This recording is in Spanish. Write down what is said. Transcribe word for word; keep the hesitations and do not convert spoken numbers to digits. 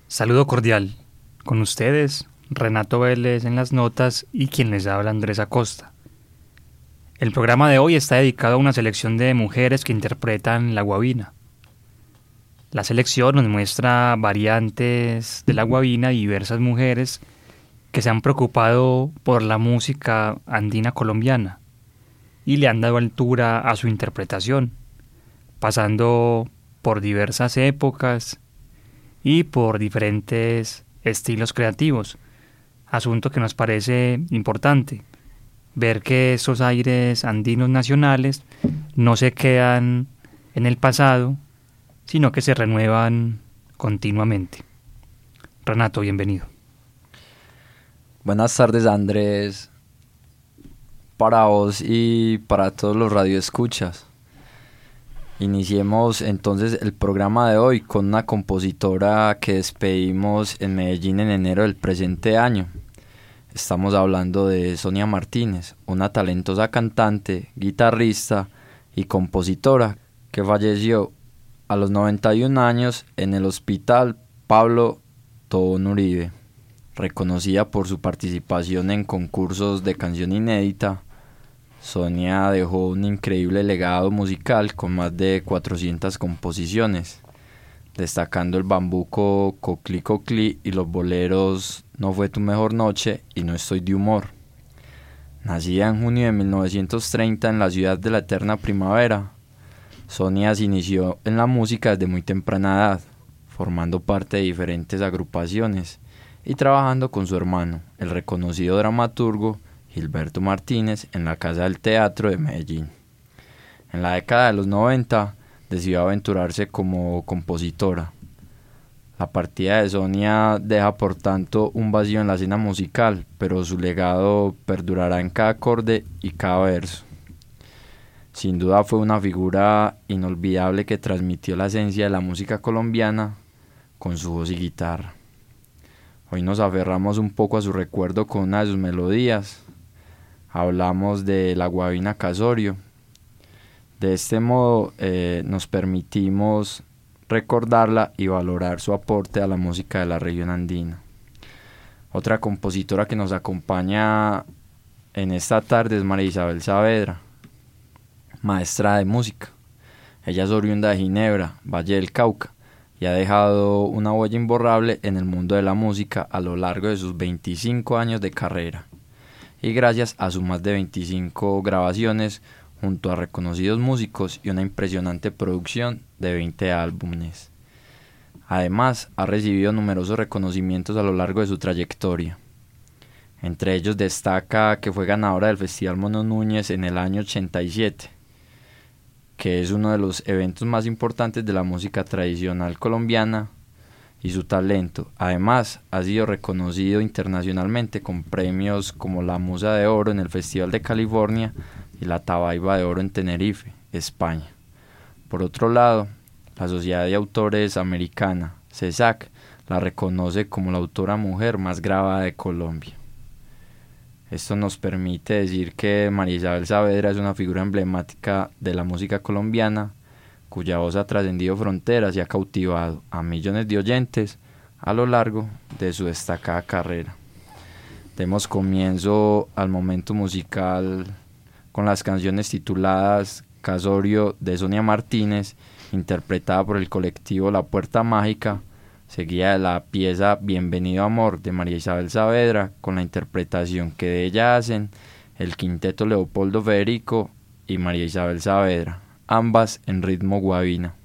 Saludo cordial. Con ustedes, Renato Vélez en las notas y quien les habla Andrés Acosta. El programa de hoy está dedicado a una selección de mujeres que interpretan la guabina. La selección nos muestra variantes de la guabina y diversas mujeres que se han preocupado por la música andina colombiana y le han dado altura a su interpretación, pasando por diversas épocas y por diferentes estilos creativos, asunto que nos parece importante, ver que esos aires andinos nacionales no se quedan en el pasado, sino que se renuevan continuamente. Renato, bienvenido. Buenas tardes, Andrés, para vos y para todos los radioescuchas. Iniciemos entonces el programa de hoy con una compositora que despedimos en Medellín en enero del presente año. Estamos hablando de Sonia Martínez, una talentosa cantante, guitarrista y compositora que falleció a los noventa y un años en el Hospital Pablo Tobón Uribe. Reconocida por su participación en concursos de canción inédita, Sonia dejó un increíble legado musical con más de cuatrocientas composiciones, destacando el bambuco Coclí Coclí y los boleros No fue tu mejor noche y No estoy de humor. Nacida en junio de mil novecientos treinta en la ciudad de la eterna primavera, Sonia se inició en la música desde muy temprana edad, formando parte de diferentes agrupaciones y trabajando con su hermano, el reconocido dramaturgo Gilberto Martínez, en la Casa del Teatro de Medellín. En la década de los noventa decidió aventurarse como compositora. La partida de Sonia deja por tanto un vacío en la escena musical, pero su legado perdurará en cada acorde y cada verso. Sin duda fue una figura inolvidable que transmitió la esencia de la música colombiana con su voz y guitarra. Hoy nos aferramos un poco a su recuerdo con una de sus melodías. Hablamos de la guabina Casorio. De este modo eh, nos permitimos recordarla y valorar su aporte a la música de la región andina. Otra compositora que nos acompaña en esta tarde es María Isabel Saavedra, maestra de música. Ella es oriunda de Ginebra, Valle del Cauca, y ha dejado una huella imborrable en el mundo de la música a lo largo de sus veinticinco años de carrera, y gracias a sus más de veinticinco grabaciones junto a reconocidos músicos y una impresionante producción de veinte álbumes. Además, ha recibido numerosos reconocimientos a lo largo de su trayectoria. Entre ellos destaca que fue ganadora del Festival Mono Núñez en el año ochenta y siete, que es uno de los eventos más importantes de la música tradicional colombiana, y su talento. Además, ha sido reconocido internacionalmente con premios como la Musa de Oro en el Festival de California y la Tabaiba de Oro en Tenerife, España. Por otro lado, la Sociedad de Autores Americana, CESAC, la reconoce como la autora mujer más grabada de Colombia. Esto nos permite decir que María Isabel Saavedra es una figura emblemática de la música colombiana, cuya voz ha trascendido fronteras y ha cautivado a millones de oyentes a lo largo de su destacada carrera. Demos comienzo al momento musical con las canciones tituladas Casorio de Sonia Martínez, interpretada por el colectivo La Puerta Mágica, seguida de la pieza Bienvenido Amor de María Isabel Saavedra, con la interpretación que de ella hacen el quinteto Leopoldo Federico y María Isabel Saavedra, ambas en ritmo guabina.